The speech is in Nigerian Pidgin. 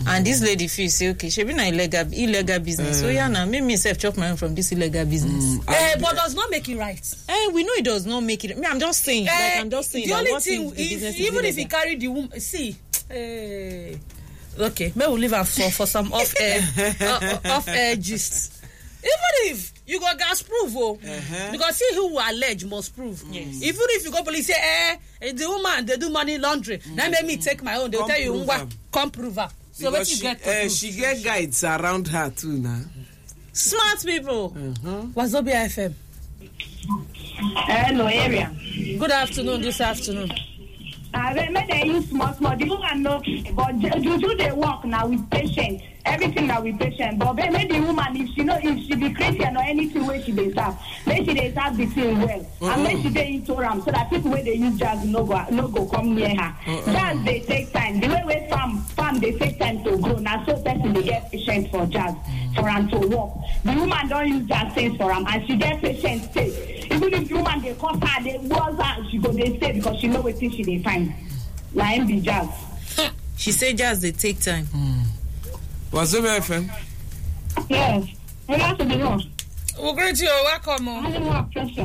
And this lady feel say okay, she be na illegal business. So yeah, now make me self chop my own from this illegal business. But does not make it right. We know it does not make it. I'm just saying. I'm just saying. The only thing, even if he carry the woman, see. Okay, may we leave her for some off air gist. Even if you go gas proof, because see who allege must prove. Yes. Even if you go police say, the woman they do money laundry, now make me take my own. They'll tell you come prove her. So what you get? She get guides around her too now. Smart people. Wazobia FM. Hello, area. Good afternoon. This afternoon. When they use small, the woman know, but do they work now with patients? Everything now with patients. But maybe the woman, if she be Christian or anything where she dey serve, make she dey serve the thing well, and make she dey into so that people where they use jazz no go come near her. Jazz they take time. The way farm they take time to grow. Now so person they get patient for jazz for them to work. The woman don't use jazz things for them, and she get patient stay. Even if the woman they call her, they was her, she go they stay because she know what thing she they find. Like be jazz. She say jazz they take time. Wazobia FM. Yes. Good afternoon. We'll greet you. Welcome.